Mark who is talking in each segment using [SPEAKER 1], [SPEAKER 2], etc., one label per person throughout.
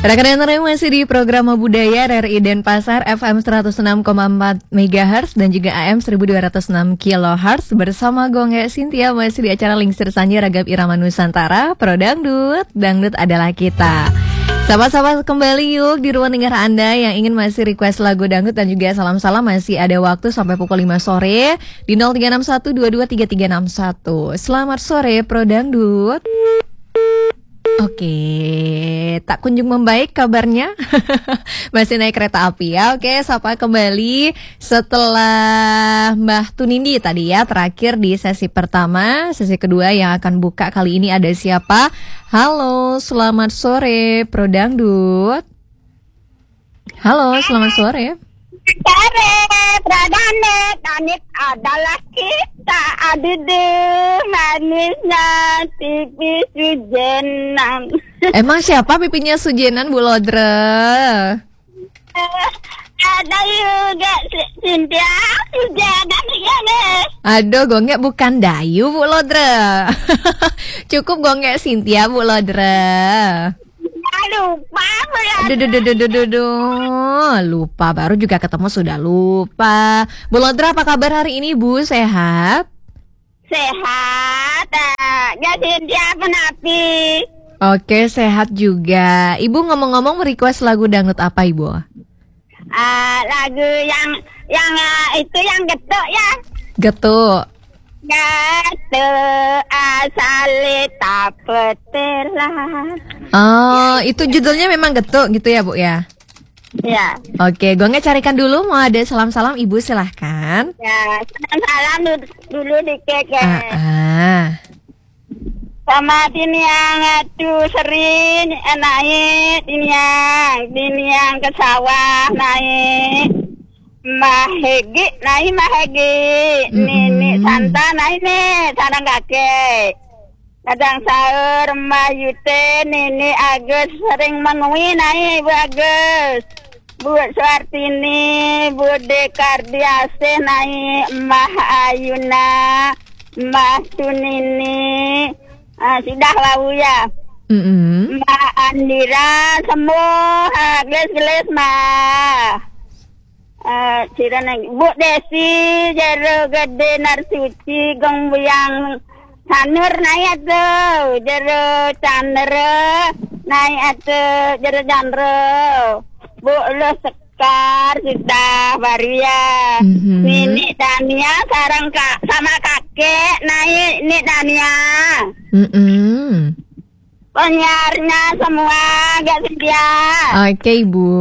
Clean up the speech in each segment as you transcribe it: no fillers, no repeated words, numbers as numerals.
[SPEAKER 1] Rekan-rekan masih di program Budaya RRI Denpasar FM 106,4 MHz dan juga AM 1206 kHz bersama Gongge Cynthia masih di acara Lingsir Sanja Ragam Irama Nusantara Pro Dangdut, Dangdut adalah kita. Sahabat-sahabat kembali yuk di ruang dengar Anda yang ingin masih request lagu dangdut dan juga salam-salam masih ada waktu sampai pukul 5 sore di 0361223361. Selamat sore Pro Dangdut. Oke, tak kunjung membaik kabarnya. Masih naik kereta api ya. Oke, sapa kembali setelah Mbah Tunindi tadi ya, terakhir di sesi pertama. Sesi kedua yang akan buka kali ini ada siapa? Halo, selamat sore Pro Dangdut. Halo, selamat sore.
[SPEAKER 2] Sore, Pradane, Tanit adalah kita. Aduh, manisnya tipis Sujenan.
[SPEAKER 1] Emang siapa pipinya Sujenan, Bu Lodre?
[SPEAKER 2] Ada juga Cynthia Sujenan ya, Nes.
[SPEAKER 1] Aduh, Gongge bukan Dayu, Bu Lodre. Cukup Gongge Cynthia, Bu Lodre.
[SPEAKER 2] Lupa,
[SPEAKER 1] lupa baru juga ketemu sudah lupa. Bu Lodra apa kabar hari ini Bu? Sehat?
[SPEAKER 2] Sehat, ya Cynthia penapi.
[SPEAKER 1] Oke, sehat juga. Ibu ngomong-ngomong request lagu dangdut apa Ibu?
[SPEAKER 2] Lagu yang itu yang getuk ya.
[SPEAKER 1] Getuk.
[SPEAKER 2] Getuk asale tak petelah.
[SPEAKER 1] Oh, itu judulnya memang getuk gitu ya Bu ya?
[SPEAKER 2] Ya.
[SPEAKER 1] Oke, Gongnya carikan dulu mau ada salam-salam Ibu silahkan.
[SPEAKER 2] Ya, salam dulu dikit ya. Sama ini yang tuh sering naik ini yang ke sawah naik. Mahegi Nini Santa naik nih sarang kakek. Kadang sahur Mayute Nini Agus sering mengui naik Bu Agus. Bu Suartini, Bu Dekardiase naik, Mbah Ayuna, Mbah Tunini, sudah lau ya. Mbak Andira semua geles-geles mah. Bu Desi jero gede narsuci gong buyang sanur naik atuh jero candere naik atuh jero candere. Bu lo sekar sudah baru ya. Nini Dania sekarang sama kakek naik Nini Dania. Penyiarnya semua gak sedia.
[SPEAKER 1] Oke Ibu.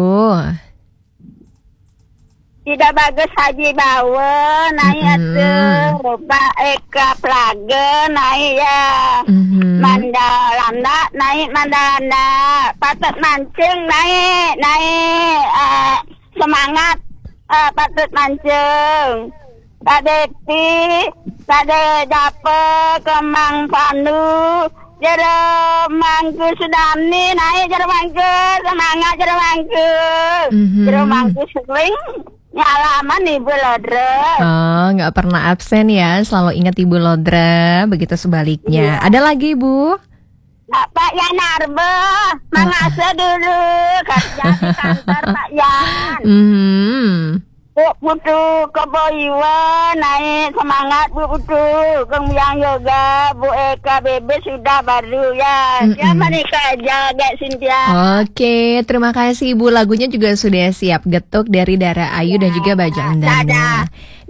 [SPEAKER 2] Tidak bagus Haji Bawa naik atuh. Pak Eka Plage naik ya. Mandalanda naik Mandalanda. Patut mancing naik semangat patut mancing. Kadepi kade dape kemang panu. Jero mangku sudani naik jero mangku semangat jero mangku. Jero mangku seling. Nyalaman Ibu Lodre. Oh,
[SPEAKER 1] nggak pernah absen ya, selalu ingat Ibu Lodre. Begitu sebaliknya. Iya. Ada lagi Bu?
[SPEAKER 2] Pak Yan Arbe, mangase dulu kerja di kantor Pak Yan. Bu Putu Keboiwa naik semangat Bu Putu. Kemudian yoga Bu Eka Bebe sudah baru ya. Ya menikah aja Gak Cynthia.
[SPEAKER 1] Oke, terima kasih Ibu. Lagunya juga sudah siap. Getuk dari Dara Ayu dan juga Bajang Dana.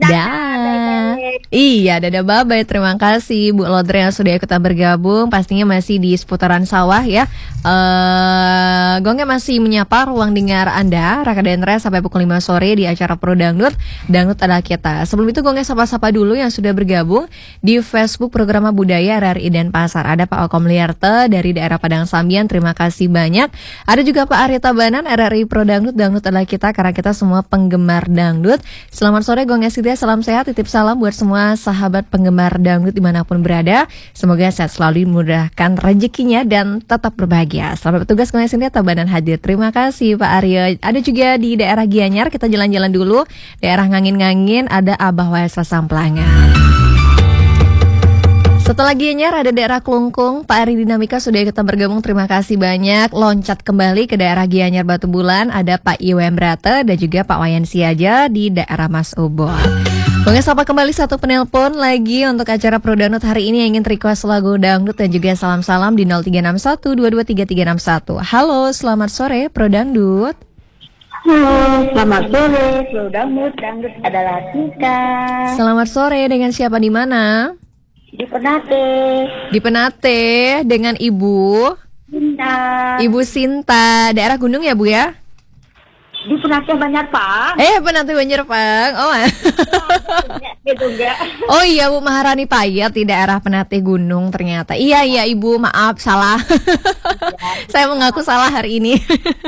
[SPEAKER 1] Iya, Dada Babai. Terima kasih Bu Lodre yang sudah ikutan bergabung. Pastinya masih di seputaran sawah ya. Gongnya masih menyapa ruang dengar Anda Raka Denra sampai pukul 5 sore di acara Pro Dangdut, Dangdut adalah kita. Sebelum itu Gongnya sapa-sapa dulu yang sudah bergabung di Facebook program Budaya RRI Denpasar. Ada Pak Okom Liarte dari daerah Padang Sambian. Terima kasih banyak. Ada juga Pak Arya Tabanan RRI Pro Dangdut, Dangdut adalah kita karena kita semua penggemar dangdut. Selamat sore Gongnya Cynthia, salam sehat, titip salam buat semua sahabat penggemar dangdut dimanapun berada. Semoga sehat selalu, dimudahkan rezekinya dan tetap berbahagia. Selamat bertugas Gongnya Cynthia, Tabanan hadir. Terima kasih Pak Arya. Ada juga di daerah Gianyar, kita jalan-jalan dulu. Daerah Ngangin-Ngangin ada Abah Waesa Samplangan. Setelah Gianyar ada daerah Klungkung, Pak Ari Dinamika sudah kita bergabung, terima kasih banyak. Loncat kembali ke daerah Gianyar Batu Bulan, ada Pak Iwem Brate dan juga Pak Wayan Siaja di daerah Mas Ubon. Bang, sapa kembali satu penelpon lagi untuk acara Pro Dangdut hari ini yang ingin request lagu dangdut dan juga salam-salam di 0361223361. Halo, selamat sore Pro Dangdut.
[SPEAKER 2] Halo, selamat sore Pro Dangdut, dangdut adalah kita.
[SPEAKER 1] Selamat sore, dengan siapa di mana?
[SPEAKER 2] Di Penate.
[SPEAKER 1] Di Penate dengan Ibu
[SPEAKER 2] Sinta.
[SPEAKER 1] Ibu Sinta, daerah Gunung ya Bu ya?
[SPEAKER 2] Di Penate Banjarpang.
[SPEAKER 1] Penate Banjarpang. Oh.
[SPEAKER 2] Gitu enggak?
[SPEAKER 1] Oh iya Bu, Maharani Payat di daerah Penate Gunung ternyata. Iya Ibu, maaf salah. Saya mengaku salah hari ini.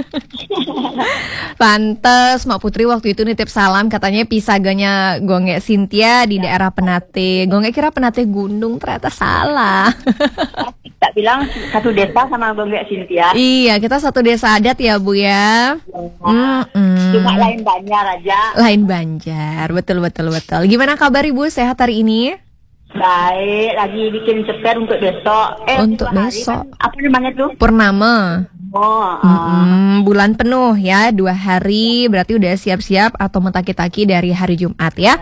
[SPEAKER 1] Pantes Mak Putri waktu itu nitip salam, katanya pisaganya Gonge Cynthia di daerah Penate. Gonge kira Penate Gunung, ternyata salah.
[SPEAKER 2] Tak bilang satu desa sama Gonge Cynthia.
[SPEAKER 1] Iya, kita satu desa adat ya Bu ya.
[SPEAKER 2] Cuma lain Banjar aja.
[SPEAKER 1] Lain Banjar, betul. Gimana kabar Ibu, sehat hari ini?
[SPEAKER 2] Baik, lagi bikin ceper untuk besok.
[SPEAKER 1] Untuk besok.
[SPEAKER 2] Kan, apa namanya tuh?
[SPEAKER 1] Purnama. Bulan penuh ya, 2 hari, berarti udah siap-siap atau mentaki-taki dari hari Jumat ya.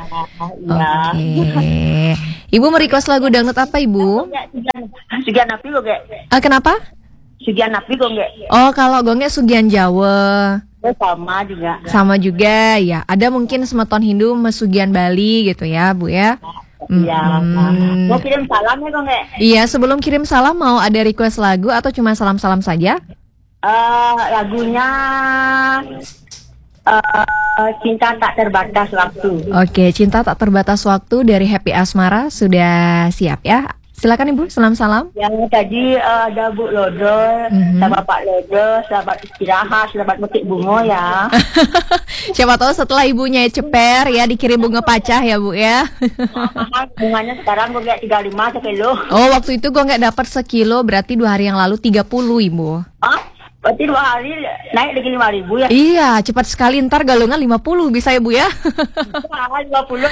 [SPEAKER 1] Oke. Ibu merequest lagu dangdut apa Ibu?
[SPEAKER 2] Sugian Napi kok gak?
[SPEAKER 1] Kenapa?
[SPEAKER 2] Sugian Napi kok gak?
[SPEAKER 1] Oh, kalau gongnya Sugian Jawa.
[SPEAKER 2] Sama juga.
[SPEAKER 1] Sama juga ya. Ada mungkin semeton Hindu Mesugian Bali gitu ya Bu ya.
[SPEAKER 2] Iya. Mau kirim salam ya kok nggak?
[SPEAKER 1] Iya, sebelum kirim salam mau ada request lagu atau cuma salam-salam saja?
[SPEAKER 2] Lagunya Cinta Tak Terbatas Waktu.
[SPEAKER 1] Oke, Cinta Tak Terbatas Waktu dari Happy Asmara sudah siap ya. Silakan Ibu, salam-salam.
[SPEAKER 2] Yang tadi ada Bu Lodo, sama Pak Lodo, selamat istirahat, selamat metik bunga ya.
[SPEAKER 1] Siapa tahu setelah ibunya ceper ya dikirim bunga pacah ya Bu ya.
[SPEAKER 2] Bunganya sekarang gue nggak 35 sekilo.
[SPEAKER 1] Oh, waktu itu gue nggak dapat sekilo, berarti 2 hari yang lalu 30 Ibu.
[SPEAKER 2] Berarti 2 hari naik lagi 5.000 ya?
[SPEAKER 1] Iya, cepat sekali, ntar galongan 50 bisa ya Bu ya.
[SPEAKER 2] 50.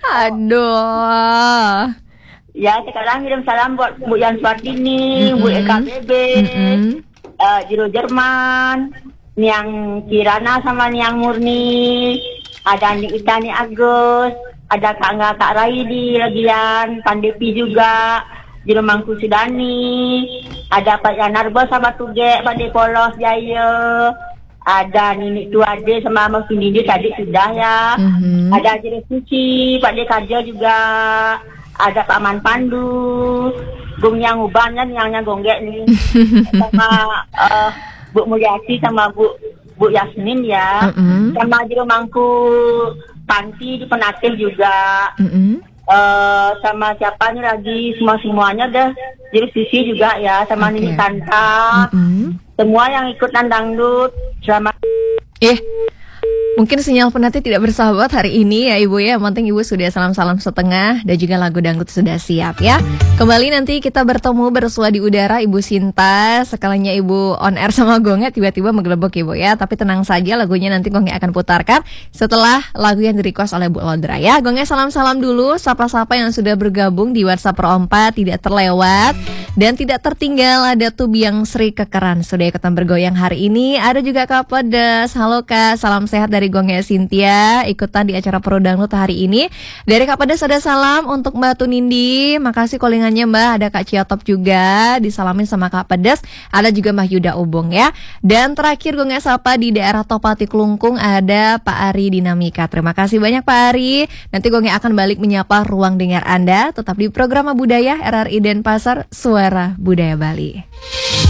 [SPEAKER 1] Aduh.
[SPEAKER 2] Ya, sekarang kirim salam buat Bu Yan Suartini, Bu Eka Bebe, Jiro Jerman, Niang Kirana sama Niang Murni, ada Nik Itani Agus, ada Kak Raidi lagian, Pandepi juga, Jiro Mangku Sudani, ada Pak Yanarbo sama Tuge, Pak De Polos Jaya, ada Ninik Tuade sama Mas Didi tadi sudah ya, ada Jiro Suci, Pak De Karjo juga. Ada Pak Man Pandu, Bung Yang Uban kan, Yang Gonggek nih, sama Bu Mulyati sama Bu Yasmin ya, sama Jiro Mangku Panti di Penatih juga, sama siapa nih lagi, semuanya dah, Jiro Sisi juga ya, sama Nini Tanta, semua yang ikutan dangdut, selamat.
[SPEAKER 1] Mungkin sinyal Penati tidak bersahabat hari ini ya Ibu ya. Yang penting Ibu sudah salam-salam setengah dan juga lagu dangdut sudah siap ya. Kembali nanti kita bertemu bersua di udara Ibu Sinta. Sekalinya Ibu on air sama Gonge tiba-tiba menggelebok Ibu ya. Tapi tenang saja, lagunya nanti Gonge akan putarkan setelah lagu yang di-request oleh Bu Lodra ya. Gonge salam-salam dulu, sapa-sapa yang sudah bergabung di WhatsApp Pro 4 tidak terlewat. Dan tidak tertinggal ada Tubiang Sri Kekeran sudah ikutan bergoyang hari ini. Ada juga Kak Pedes. Halo Kak, salam sehat dari Gonge Cynthia ikutan di acara Pro Dangdut hari ini. Dari Kak Pedes ada salam untuk Mbak Tunindi. Makasih callingannya Mbak. Ada Kak Ciotop juga disalamin sama Kak Pedes. Ada juga Mbak Yuda Ubung ya. Dan terakhir Gonge Sapa di daerah Topati Klungkung ada Pak Ari Dinamika. Terima kasih banyak Pak Ari. Nanti Gonge akan balik menyapa ruang dengar Anda tetap di program Budaya RRI Denpasar Suara Budaya Bali.